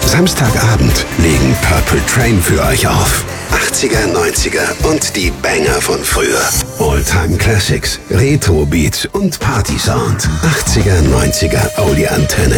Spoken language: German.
Samstagabend legen Purple Train für euch auf. 80er, 90er und die Banger von früher. All-Time Classics, Retro Beats und Party Sound. 80er, 90er Audi Antenne.